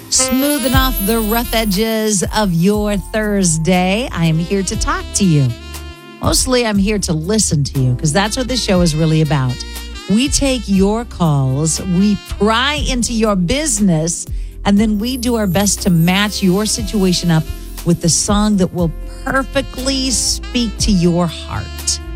smoothing off the rough edges of your Thursday. I am here to talk to you. Mostly I'm here to listen to you because that's what the show is really about. We take your calls, we pry into your business, and then we do our best to match your situation up with the song that will perfectly speak to your heart.